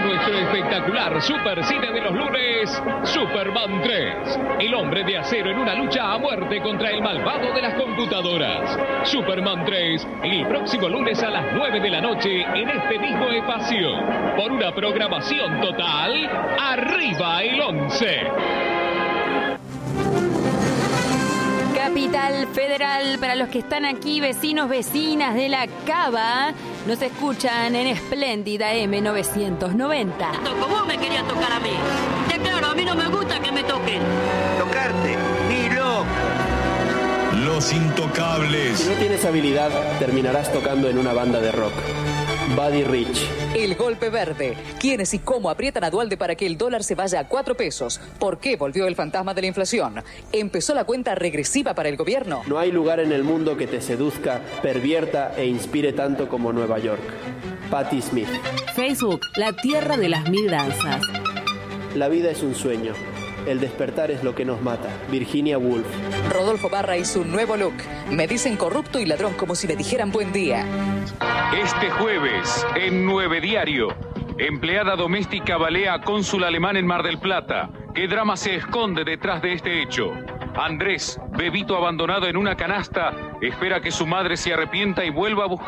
nuestro espectacular Super Cine de los lunes, Superman 3. El hombre de acero en una lucha a muerte contra el malvado de las computadoras. Superman 3, el próximo lunes a las 9 de la noche en este mismo espacio. Por una programación total, arriba el 11. Capital Federal, para los que están aquí, vecinos, vecinas de la Cava, nos escuchan en Espléndida M990. ¿Cómo me quería tocar a mí? Ya claro, a mí no me gusta que me toquen. Tocarte, ni loco. Los Intocables. Si no tienes habilidad, terminarás tocando en una banda de rock. Buddy Rich. El golpe verde. ¿Quiénes y cómo aprietan a Dualde para que el dólar se vaya a 4 pesos? ¿Por qué volvió el fantasma de la inflación? ¿Empezó la cuenta regresiva para el gobierno? No hay lugar en el mundo que te seduzca, pervierta e inspire tanto como Nueva York. Patti Smith. Facebook, la tierra de las mil danzas. La vida es un sueño. El despertar es lo que nos mata. Virginia Woolf. Rodolfo Barra y su nuevo look. Me dicen corrupto y ladrón como si me dijeran buen día. Este jueves, en 9 Diario, empleada doméstica balea a cónsul alemán en Mar del Plata. ¿Qué drama se esconde detrás de este hecho? Andrés, bebito abandonado en una canasta, espera que su madre se arrepienta y vuelva a buscar.